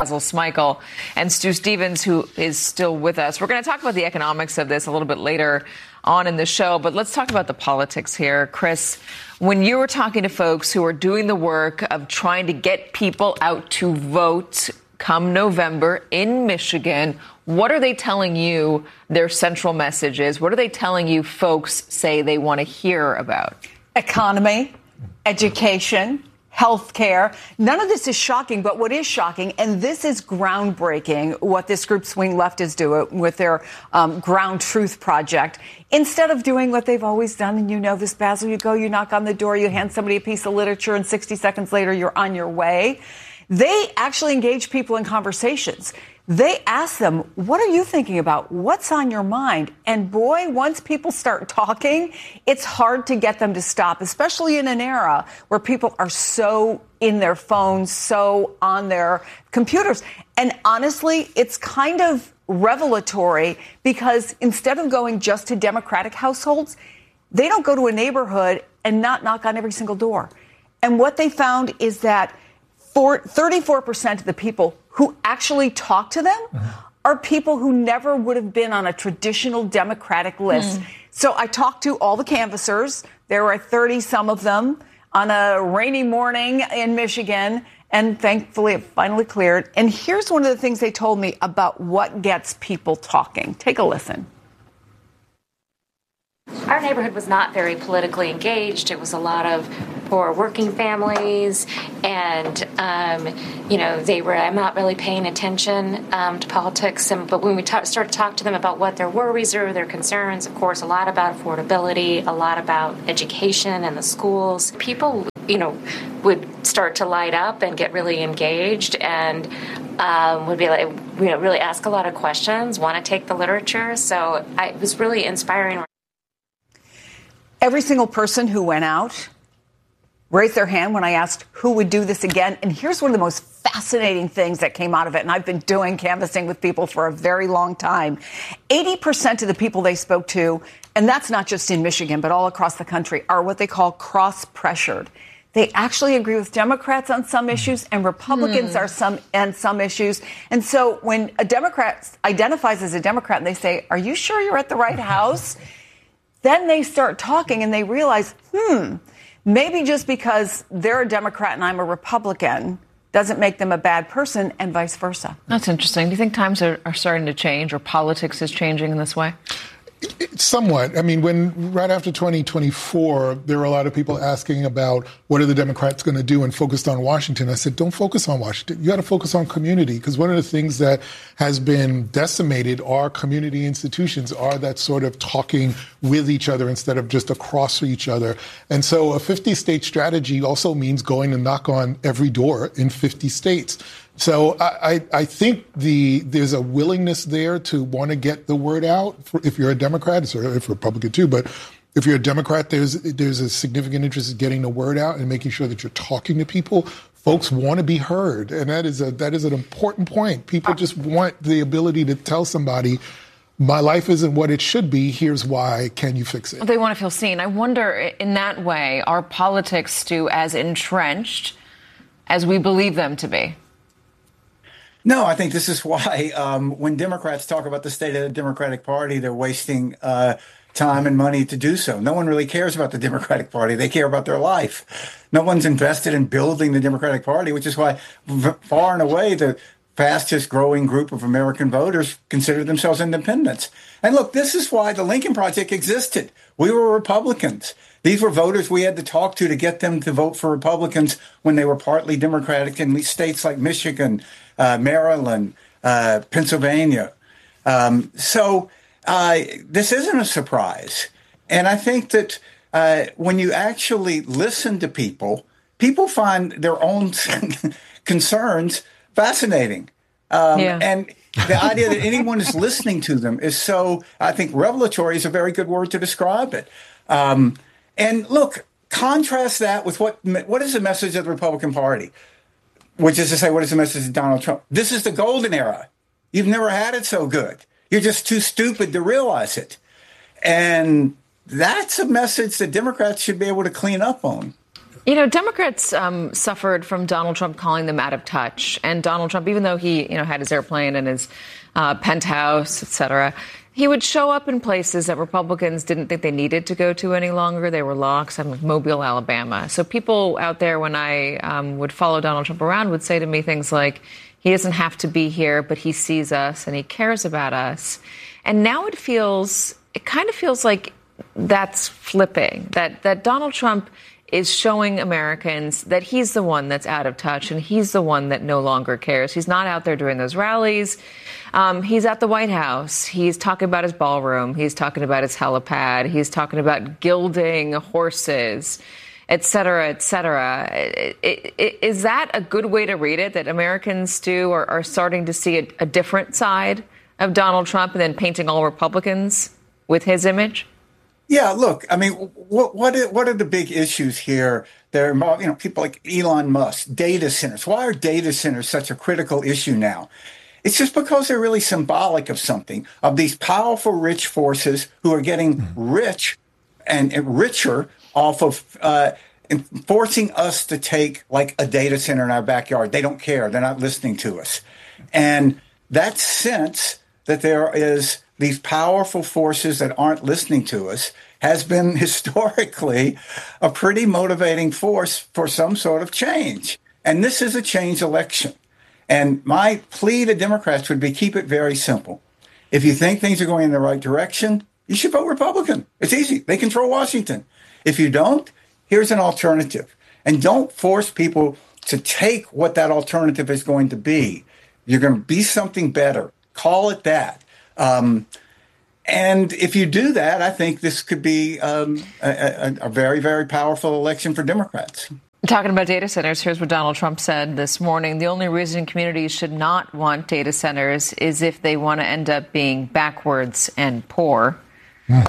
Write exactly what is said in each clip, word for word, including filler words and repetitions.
Basil Smikle and Stu Stevens, who is still with us. We're going to talk about the economics of this a little bit later on in the show, but let's talk about the politics here. Chris, when you were talking to folks who are doing the work of trying to get people out to vote come November in Michigan, what are they telling you their central message is? What are they telling you folks say they want to hear about? Economy, education, health care. None of this is shocking, but what is shocking, and this is groundbreaking, what this group Swing Left is doing with their um, Ground Truth Project. Instead of doing what they've always done, and you know this, Basil, you go, you knock on the door, you hand somebody a piece of literature, and sixty seconds later, you're on your way. They actually engage people in conversations. They ask them, what are you thinking about? What's on your mind? And boy, once people start talking, it's hard to get them to stop, especially in an era where people are so in their phones, so on their computers. And honestly, it's kind of revelatory because instead of going just to Democratic households, they don't go to a neighborhood and not knock on every single door. And what they found is that for thirty-four percent of the people who actually talk to them mm-hmm. are people who never would have been on a traditional Democratic list. Mm. So I talked to all the canvassers. There were thirty some of them on a rainy morning in Michigan, and thankfully it finally cleared. And here's one of the things they told me about what gets people talking. Take a listen. Our neighborhood was not very politically engaged. It was a lot of poor working families, and um, you know, they were. I'm not really paying attention um, to politics. And, but when we ta- started to talk to them about what their worries are, their concerns, of course, a lot about affordability, a lot about education and the schools. People, you know, would start to light up and get really engaged, and um, would be like, you know, really ask a lot of questions, want to take the literature. So I, it was really inspiring. Every single person who went out raised their hand when I asked who would do this again. And here's one of the most fascinating things that came out of it. And I've been doing canvassing with people for a very long time. eighty percent of the people they spoke to, and that's not just in Michigan, but all across the country, are what they call cross-pressured. They actually agree with Democrats on some issues and Republicans hmm. are some and some issues. And so when a Democrat identifies as a Democrat and they say, are you sure you're at the right house? Then they start talking and they realize, hmm, maybe just because they're a Democrat and I'm a Republican doesn't make them a bad person, and vice versa. That's interesting. Do you think times are, are starting to change, or politics is changing in this way? Somewhat. I mean, when right after twenty twenty-four, there were a lot of people asking about what are the Democrats going to do and focused on Washington. I said, don't focus on Washington. You got to focus on community, because one of the things that has been decimated are community institutions, are that sort of talking with each other instead of just across each other. And so a fifty-state strategy also means going to knock on every door in fifty states. So I, I, I think the there's a willingness there to want to get the word out for, if you're a Democrat, or if you're a Republican too, but if you're a Democrat, there's there's a significant interest in getting the word out and making sure that you're talking to people. Folks want to be heard, and that is a that is an important point. People just want the ability to tell somebody, my life isn't what it should be. Here's why. Can you fix it? They want to feel seen. I wonder, in that way, are politics, Stu, as entrenched as we believe them to be? No, I think this is why um, when Democrats talk about the state of the Democratic Party, they're wasting uh, time and money to do so. No one really cares about the Democratic Party. They care about their life. No one's invested in building the Democratic Party, which is why v- far and away the fastest growing group of American voters consider themselves independents. And look, this is why the Lincoln Project existed. We were Republicans. These were voters we had to talk to to get them to vote for Republicans when they were partly Democratic in states like Michigan, uh, Maryland, uh, Pennsylvania. Um, so uh, this isn't a surprise. And I think that uh, when you actually listen to people, people find their own concerns fascinating. Um, yeah. And the idea that anyone is listening to them is so, I think, revelatory is a very good word to describe it. Um, and look, contrast that with what what is the message of the Republican Party, which is to say, what is the message of Donald Trump? This is the golden era. You've never had it so good. You're just too stupid to realize it. And that's a message that Democrats should be able to clean up on. You know, Democrats um, suffered from Donald Trump calling them out of touch. And Donald Trump, even though he, you know, had his airplane and his uh, penthouse, et cetera, he would show up in places that Republicans didn't think they needed to go to any longer. They were locked. I'm like Mobile, Alabama. So people out there, when I um, would follow Donald Trump around, would say to me things like, he doesn't have to be here, but he sees us and he cares about us. And now it feels, it kind of feels like that's flipping, that, that Donald Trump is showing Americans that he's the one that's out of touch and he's the one that no longer cares. He's not out there doing those rallies. Um, he's at the White House. He's talking about his ballroom. He's talking about his helipad. He's talking about gilding horses, et cetera, et cetera. It, it, it, is that a good way to read it, that Americans do are, are starting to see a, a different side of Donald Trump and then painting all Republicans with his image? Yeah, look, I mean, what what are, what are the big issues here that are involved? You know, people like Elon Musk, data centers. Why are data centers such a critical issue now? It's just because they're really symbolic of something, of these powerful, rich forces who are getting rich and, and richer off of uh, forcing us to take like a data center in our backyard. They don't care. They're not listening to us. And that sense that there is these powerful forces that aren't listening to us has been historically a pretty motivating force for some sort of change. And this is a change election. And my plea to Democrats would be keep it very simple. If you think things are going in the right direction, you should vote Republican. It's easy. They control Washington. If you don't, here's an alternative. And don't force people to take what that alternative is going to be. You're going to be something better. Call it that. Um, and if you do that, I think this could be um, a, a, a very, very powerful election for Democrats. Talking about data centers, here's what Donald Trump said this morning. The only reason communities should not want data centers is if they want to end up being backwards and poor. Mm.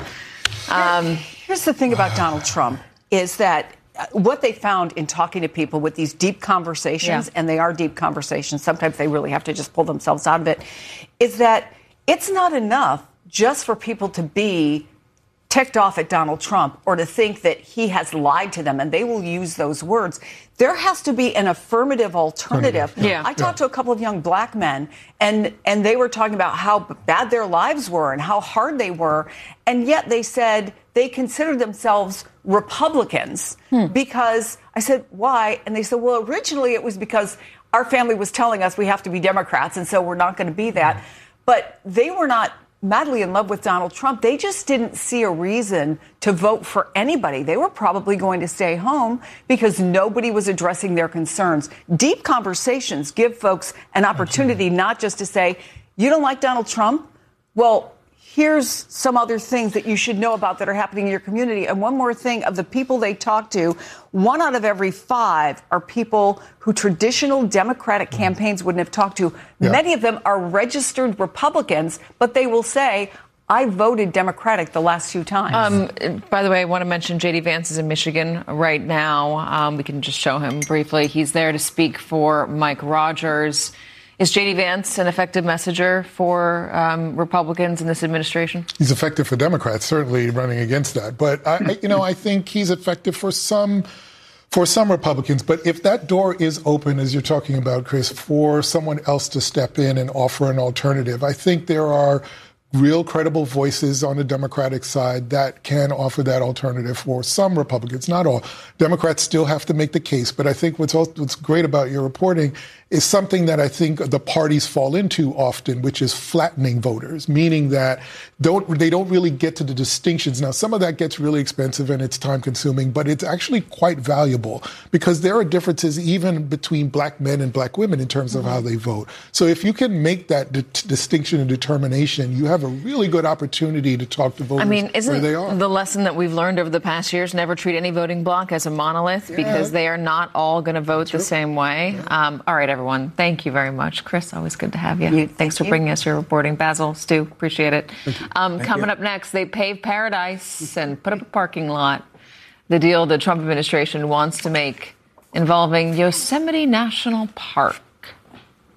Um, here's the thing about Donald Trump is that what they found in talking to people with these deep conversations, yeah. and they are deep conversations, sometimes they really have to just pull themselves out of it, is that it's not enough just for people to be ticked off at Donald Trump or to think that he has lied to them, and they will use those words. There has to be an affirmative alternative. Yeah. I talked yeah. to a couple of young black men, and, and they were talking about how bad their lives were and how hard they were, and yet they said they considered themselves Republicans hmm. because I said, why? And they said, well, originally it was because our family was telling us we have to be Democrats, and so we're not going to be that. But they were not madly in love with Donald Trump. They just didn't see a reason to vote for anybody. They were probably going to stay home because nobody was addressing their concerns. Deep conversations give folks an opportunity not just to say, you don't like Donald Trump? Well, here's some other things that you should know about that are happening in your community. And one more thing, of the people they talk to, one out of every five are people who traditional Democratic campaigns wouldn't have talked to. Yeah. Many of them are registered Republicans, but they will say, I voted Democratic the last few times. Um, by the way, I want to mention J D Vance is in Michigan right now. Um, we can just show him briefly. He's there to speak for Mike Rogers. Is J D Vance an effective messenger for um, Republicans in this administration? He's effective for Democrats, certainly running against that. But, I, you know, I think he's effective for some for some Republicans. But if that door is open, as you're talking about, Chris, for someone else to step in and offer an alternative, I think there are real credible voices on the Democratic side that can offer that alternative for some Republicans, not all. Democrats still have to make the case, but I think what's also, what's great about your reporting is something that I think the parties fall into often, which is flattening voters, meaning that don't they don't really get to the distinctions. Now, some of that gets really expensive and it's time consuming, but it's actually quite valuable because there are differences even between black men and black women in terms of mm-hmm. how they vote. So if you can make that di- distinction and determination, you have a really good opportunity to talk to voters I mean, isn't where they are. The lesson that we've learned over the past years, never treat any voting bloc as a monolith yeah. because they are not all going to vote the same way. Yeah. Um, all right, everyone. Thank you very much. Chris, always good to have you. you Thanks thank for you. bringing us your reporting. Basil, Stu, appreciate it. Um, coming you. up next, they pave paradise and put up a parking lot. The deal the Trump administration wants to make involving Yosemite National Park.